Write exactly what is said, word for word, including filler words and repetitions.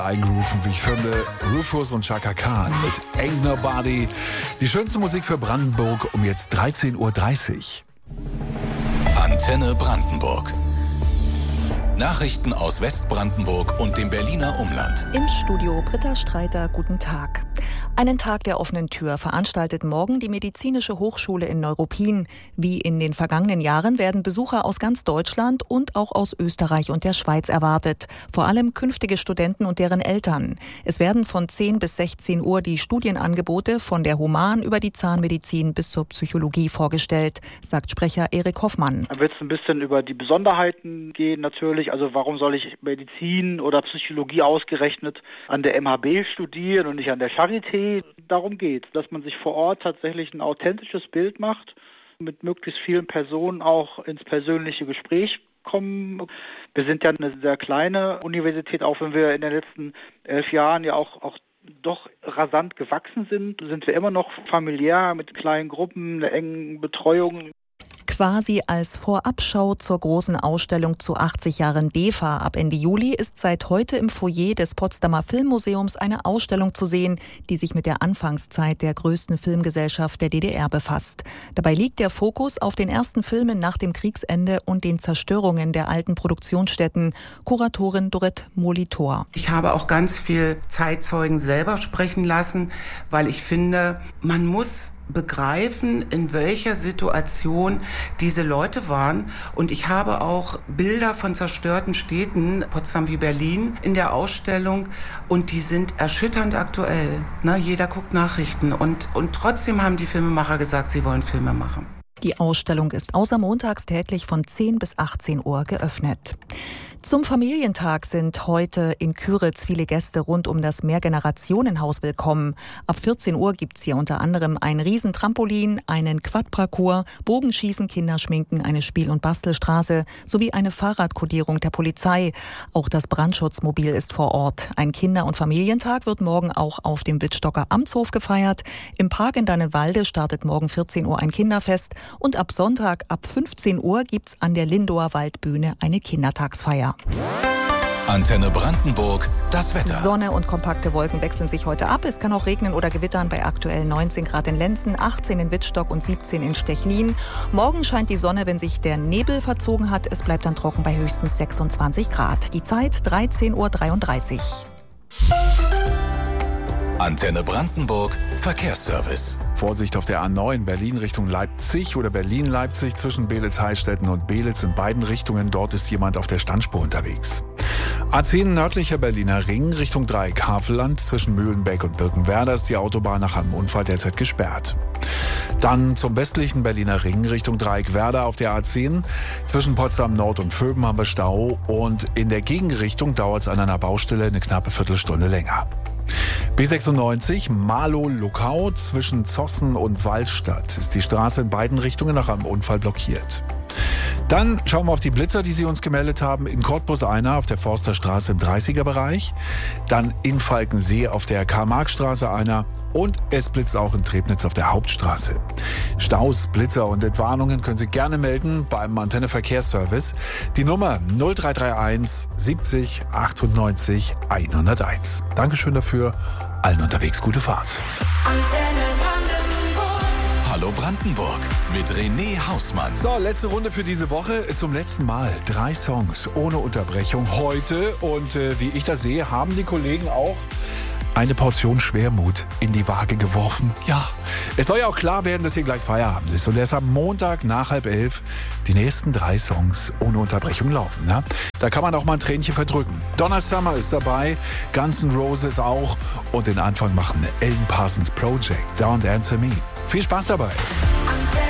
Eingerufen, wie ich finde, Rufus und Chaka Khan mit Ain't Nobody. Die schönste Musik für Brandenburg um jetzt dreizehn Uhr dreißig. Antenne Brandenburg. Nachrichten aus Westbrandenburg und dem Berliner Umland. Im Studio Britta Streiter, guten Tag. Einen Tag der offenen Tür veranstaltet morgen die Medizinische Hochschule in Neuruppin. Wie in den vergangenen Jahren werden Besucher aus ganz Deutschland und auch aus Österreich und der Schweiz erwartet. Vor allem künftige Studenten und deren Eltern. Es werden von zehn bis sechzehn Uhr die Studienangebote von der Human über die Zahnmedizin bis zur Psychologie vorgestellt, sagt Sprecher Erik Hoffmann. Da wird es ein bisschen über die Besonderheiten gehen natürlich. Also warum soll ich Medizin oder Psychologie ausgerechnet an der M H B studieren und nicht an der Charité? Darum geht es, dass man sich vor Ort tatsächlich ein authentisches Bild macht, mit möglichst vielen Personen auch ins persönliche Gespräch kommen. Wir sind ja eine sehr kleine Universität, auch wenn wir in den letzten elf Jahren ja auch, auch doch rasant gewachsen sind, sind wir immer noch familiär mit kleinen Gruppen, einer engen Betreuung. Quasi als Vorabschau zur großen Ausstellung zu achtzig Jahren D E F A ab Ende Juli ist seit heute im Foyer des Potsdamer Filmmuseums eine Ausstellung zu sehen, die sich mit der Anfangszeit der größten Filmgesellschaft der D D R befasst. Dabei liegt der Fokus auf den ersten Filmen nach dem Kriegsende und den Zerstörungen der alten Produktionsstätten. Kuratorin Dorette Molitor. Ich habe auch ganz viel Zeitzeugen selber sprechen lassen, weil ich finde, man muss begreifen, in welcher Situation diese Leute waren. Und ich habe auch Bilder von zerstörten Städten, Potsdam wie Berlin, in der Ausstellung. Und die sind erschütternd aktuell. Na, jeder guckt Nachrichten. Und, und trotzdem haben die Filmemacher gesagt, sie wollen Filme machen. Die Ausstellung ist außer montags täglich von zehn bis achtzehn Uhr geöffnet. Zum Familientag sind heute in Küritz viele Gäste rund um das Mehrgenerationenhaus willkommen. Ab vierzehn Uhr gibt's hier unter anderem ein Riesentrampolin, einen Quadparcours, Bogenschießen, Kinderschminken, eine Spiel- und Bastelstraße sowie eine Fahrradkodierung der Polizei. Auch das Brandschutzmobil ist vor Ort. Ein Kinder- und Familientag wird morgen auch auf dem Wittstocker Amtshof gefeiert. Im Park in Dannenwalde startet morgen vierzehn Uhr ein Kinderfest und ab Sonntag ab fünfzehn Uhr gibt's an der Lindower Waldbühne eine Kindertagsfeier. Antenne Brandenburg, das Wetter. Sonne und kompakte Wolken wechseln sich heute ab. Es kann auch regnen oder gewittern bei aktuell neunzehn Grad in Lenzen, achtzehn in Wittstock und siebzehn in Stechlin. Morgen scheint die Sonne, wenn sich der Nebel verzogen hat. Es bleibt dann trocken bei höchstens sechsundzwanzig Grad. Die Zeit dreizehn Uhr dreiunddreißig. Antenne Brandenburg, Verkehrsservice. Vorsicht auf der A neun Berlin Richtung Leipzig oder Berlin-Leipzig zwischen Beelitz-Heilstätten und Beelitz in beiden Richtungen. Dort ist jemand auf der Standspur unterwegs. A zehn nördlicher Berliner Ring Richtung Dreieck Havelland zwischen Mühlenbeck und Birkenwerder ist die Autobahn nach einem Unfall derzeit gesperrt. Dann zum westlichen Berliner Ring Richtung Dreieck Werder auf der A zehn. Zwischen Potsdam Nord und Vöben haben wir Stau und in der Gegenrichtung dauert es an einer Baustelle eine knappe Viertelstunde länger. B sechsundneunzig Marlow-Luckau zwischen Zossen und Waldstadt ist die Straße in beiden Richtungen nach einem Unfall blockiert. Dann schauen wir auf die Blitzer, die Sie uns gemeldet haben. In Cottbus einer auf der Forsterstraße im dreißiger Bereich. Dann in Falkensee auf der Karl-Marx-Straße einer. Und es blitzt auch in Trebnitz auf der Hauptstraße. Staus, Blitzer und Entwarnungen können Sie gerne melden beim Antenne Verkehrsservice. Die Nummer null drei drei eins siebzig achtundneunzig hunderteins. Dankeschön dafür. Allen unterwegs gute Fahrt. Antenne Brandenburg. Hallo Brandenburg mit René Hausmann. So, letzte Runde für diese Woche. Zum letzten Mal drei Songs ohne Unterbrechung heute. Und äh, wie ich das sehe, haben die Kollegen auch eine Portion Schwermut in die Waage geworfen. Ja, es soll ja auch klar werden, dass hier gleich Feierabend ist. Und deshalb Montag nach halb elf die nächsten drei Songs ohne Unterbrechung laufen. Ne? Da kann man auch mal ein Tränchen verdrücken. Donna Summer ist dabei, Guns N' Roses auch. Und den Anfang machen Alan Parsons Project, Don't Answer Me. Viel Spaß dabei.